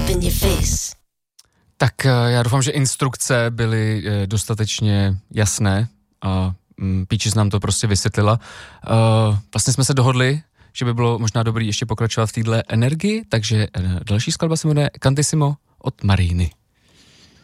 up in your face. Tak já doufám, že instrukce byly dostatečně jasné a Peaches nám to prostě vysvětlila. Vlastně jsme se dohodli, že by bylo možná dobrý ještě pokračovat v téhle energii, takže další skladba se jmenuje Cantissimo od Mariny.